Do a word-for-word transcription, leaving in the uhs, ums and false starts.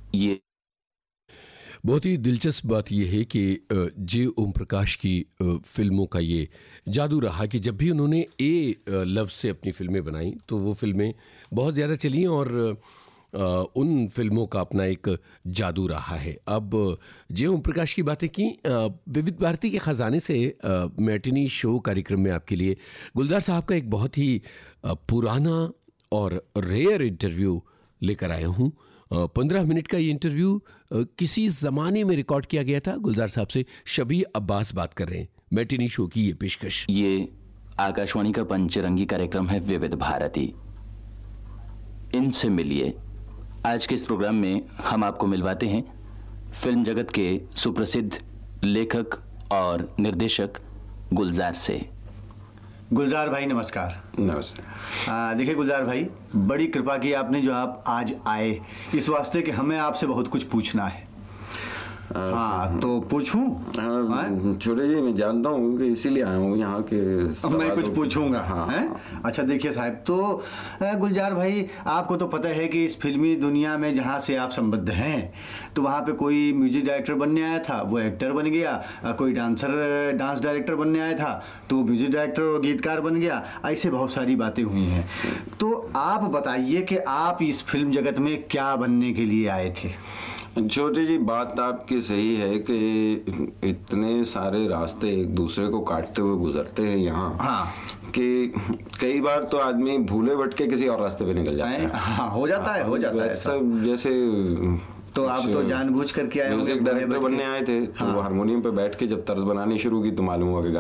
ये बहुत ही दिलचस्प बात यह है कि अ, जे ओम प्रकाश की अ, फिल्मों का ये जादू रहा कि जब भी उन्होंने ए अ, लफ्ज़ से अपनी फिल्में बनाई तो वो फिल्में बहुत ज़्यादा चली और अ, उन फिल्मों का अपना एक जादू रहा है। अब जे ओम प्रकाश की बातें की, अ, विविध भारती के ख़जाने से अ, मैटिनी शो कार्यक्रम में आपके लिए गुलजार साहब का एक बहुत ही अ, पुराना और रेयर इंटरव्यू लेकर आया हूँ। पंद्रह मिनट का ये इंटरव्यू अ, किसी ज़माने में रिकॉर्ड किया गया था। गुलजार साहब से शबी अब्बास बात कर रहे हैं। मैटिनी शो की ये पेशकश। ये आकाशवाणी का पंचरंगी कार्यक्रम है विविध भारती। इनसे मिलिए। आज के इस प्रोग्राम में हम आपको मिलवाते हैं फिल्म जगत के सुप्रसिद्ध लेखक और निर्देशक गुलजार से। गुलजार भाई नमस्कार। नमस्ते। आ, देखिए गुलजार भाई, बड़ी कृपा की आपने जो आप आज आए, इस वास्ते कि हमें आपसे बहुत कुछ पूछना है। हाँ तो पूछूं? हाँ, छोटे जी मैं जानता हूँ कि इसीलिए आया हूँ यहाँ के। मैं कुछ पूछूंगा। हाँ, हैं? हाँ। अच्छा देखिए साहब, तो अ, गुलजार भाई आपको तो पता है कि इस फिल्मी दुनिया में जहाँ से आप संबद्ध हैं तो वहाँ पे कोई म्यूजिक डायरेक्टर बनने आया था, वो एक्टर बन गया। अ, कोई डांसर डांस डायरेक्टर बनने आया था तो वो म्यूजिक डायरेक्टर और गीतकार बन गया। ऐसे बहुत सारी बातें हुई हैं। तो आप बताइए कि आप इस फिल्म जगत में क्या बनने के लिए आए थे? छोटे जी बात आपकी सही है कि इतने सारे रास्ते एक दूसरे को काटते हुए गुजरते हैं यहाँ। हाँ। कि कई बार तो आदमी भूले भटके किसी और रास्ते पे निकल जाता है। हाँ हो जाता है, हो जाता है ऐसा। जैसे तो आप तो जानबूझ करके आए होंगे। म्यूजिक डायरेक्टर बनने आए थे तो हाँ। वो हारमोनियम पे बैठ के जब तर्ज बनानी शुरू की तो मालूम हुआ कि